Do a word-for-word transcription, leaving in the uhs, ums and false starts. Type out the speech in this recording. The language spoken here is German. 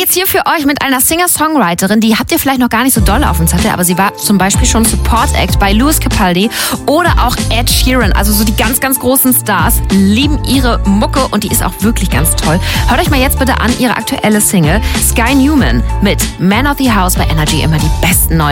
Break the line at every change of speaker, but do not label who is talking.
geht's hier für euch mit einer Singer-Songwriterin, die habt ihr vielleicht noch gar nicht so doll auf dem Zettel, aber sie war zum Beispiel schon Support-Act bei Lewis Capaldi oder auch Ed Sheeran. Also so die ganz, ganz großen Stars lieben ihre Mucke und die ist auch wirklich ganz toll. Hört euch mal jetzt bitte an ihre aktuelle Single Sky Newman mit Man of the House bei Energy, immer die besten neuen